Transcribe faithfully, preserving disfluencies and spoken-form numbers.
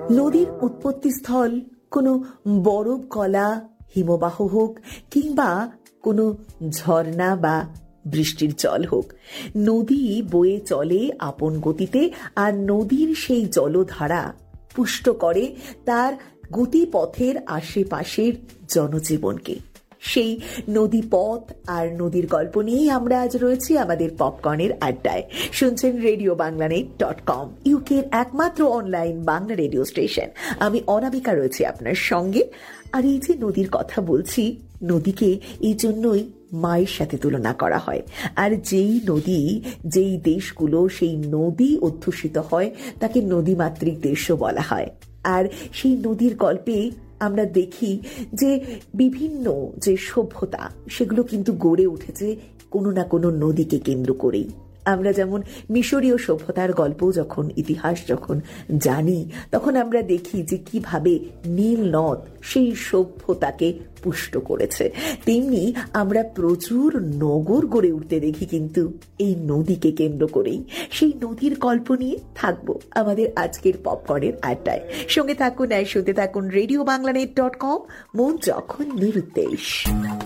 নদীর উৎপত্তিস্থল কোনো বরফ গলা হিমবাহ হোক কিংবা কোনো ঝর্ণা বা বৃষ্টির জল হোক, নদী বয়ে চলে আপন গতিতে, আর নদীর সেই জলধারা পুষ্ট করে তার গতিপথের আশেপাশের জনজীবনকে। সেই নদী পথ আর নদীর গল্প নিয়েই আমরা আজ রয়েছি আমাদের পপকর্নের আড্ডায়। শুনছেন রেডিও বাংলানেট ডট কম, ইউকের একমাত্র অনলাইন বাংলা রেডিও স্টেশন। আমি অনামিকা রয়েছি আপনার সঙ্গে। আর এই যে নদীর কথা বলছি, নদীকে এই জন্যই মায়ের সাথে তুলনা করা হয়। আর যেই নদী, যেই দেশগুলো সেই নদী অধ্যুষিত হয়, তাকে নদীমাতৃক দেশও বলা হয়। আর সেই নদীর গল্পে আমরা দেখি যে বিভিন্ন যে সভ্যতা, সেগুলো কিন্তু গড়ে উঠেছে কোনো না কোনো নদীকে কেন্দ্র করেই। আমরা যেমন মিশরীয় সভ্যতার গল্প যখন, ইতিহাস যখন জানি, তখন আমরা দেখি যে কিভাবে নীল নদ সেই সভ্যতাকে পুষ্ট করেছে। তেমনি আমরা প্রচুর নগর গড়ে উঠতে দেখি কিন্তু এই নদীকে কেন্দ্র করেই। সেই নদীর গল্প নিয়ে থাকবো আমাদের আজকের পপকর্নের আড্ডায়। সঙ্গে থাকুন আর শুনতে থাকুন রেডিও বাংলানেট ডট কম, মন যখন নিরুদ্দেশ।